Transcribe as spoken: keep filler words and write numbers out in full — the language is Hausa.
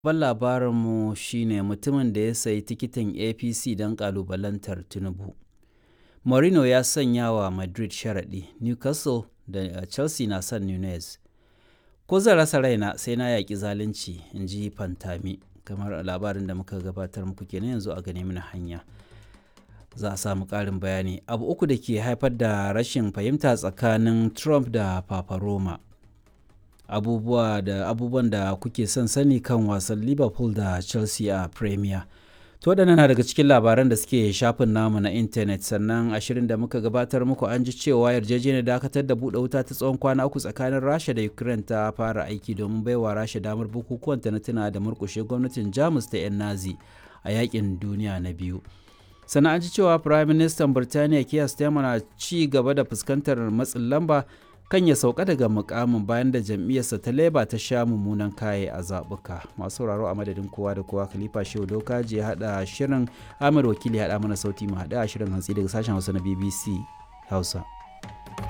Babban labarinmu shi ne mutumin da ya sayi tikitin A P C don ƙalubalantar Tinubu. Mourinho ya sanya wa Madrid sharaɗi, Newcastle da Chelsea na son Nunez. Ko zan rasa raina sai na yaƙi zalunci, in ji Fantami. Kamar labarin da muka gabatar muku kenan, yanzu a gane mana hanya. Za a samu ƙarin bayani. Abu uku da ke haifar da rashin fahimta tsakanin Trump da Papa Roma. Abubuwa da abubuwan da kuke son sani kan wasan Liverpool da Chelsea a Premier. To waɗannan na daga cikin labaran da suke shafin namu na intanet. Sannan ashirin da muka gabatar muku an ji cewa yarjejeniyar dakatar da buɗe wuta ta tsawon kwana uku tsakanin Rasha da Ukraine ta fara aiki domin baiwa Rasha damar bukukuwan ta na tuna da murƙushe gwamnatin Jamus ta 'yan Nazi a yaƙin duniya na biyu. Sannan an ji cewa Firayim Ministan Birtaniya Keir Starmer na ci gaba da fuskantar matsin lamba kan ya sauka daga mukamin bayan da jam'iyyarsa ta Labour ta sha mummunan kaye a zaɓuka. Masu sauraro a madadin kowa da kowa, Khalifa Shehu Dokaji ya haɗa shirin, Ahmed Wakili ya haɗa mana sauti, mu haɗa shirin hantsi daga sashen Hausa na B B C Hausa.